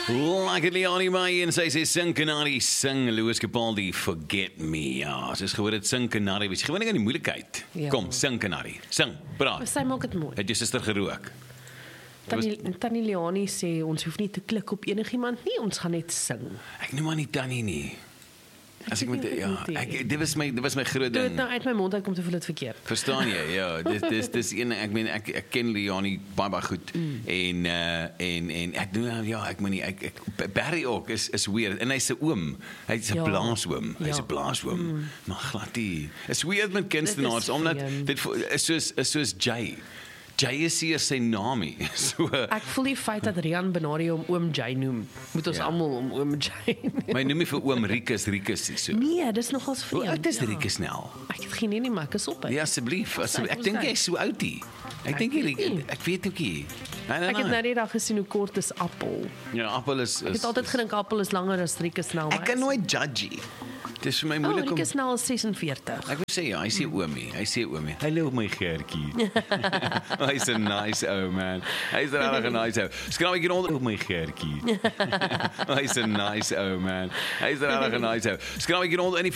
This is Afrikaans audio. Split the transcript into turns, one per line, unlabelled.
Lekker Leonie May en sy sê sing Canary, sing Louis Capaldi, Forget Me. Ja, sy is gewoon het sing Canary, wees jy gewoon nie aan die moeilikheid.
Ja.
Kom, sing Canary, sing, praat.
Sy maak dit mooi.
Het jou suster gerook?
Tannie Leonie sê, ons hoef nie te klik op enigiemand nie, ons gaan net sing.
Ek noem maar nie Tannie nie. As ek moet,
weet
ja,
nie.
dit was my groot
Toe het
ding.
nou uit my mond uit kom te voel dit verkeerd.
Verstaan jy? Ja, dis een, ek meen ek ken Leonie baie goed en ek doen ja, ek meen Barry ook is weird en hy's 'n oom. Hy's 'n
Ja.
blaasoom. Hy's
Ja.
'n blaasoom. Maar glad nie. Is weird met kunstenaars omdat
vreemd.
dit is soos Jay. Jay is hier sy naam nie. So
Ek voel die feit dat Rian Benario hom oom Jay noem, moet ons
Ja.
almal om oom Jay noem.
my noem nie vir oom Rikus so.
Nee, dis nogals
Hoe
vreemd.
oud is Rikus nou?
Ek het geen idee, maar ek is op.
Ja, asseblief. Ek dink hy's so oud hier. Ek dink
weet nie.
ek weet ook nie.
Ek het nou die dag gesien hoe kort is Appel.
Ja, Appel is
Ek het altyd gedink Appel is langer as Rieke Snell.
Ek kan nooit judge. Dis vir my moeilik om
Rieke Snell is 46.
Ek wil sê ja, hy sê oomie. Hallo my gertjie. Hy's 'n nice ou man. Hy's regtig 'n nice ou. Skraap ek hier onder my gertjie. Hy's 'n nice ou man. Hy's regtig 'n nice ou. Skraap ek hier onder in die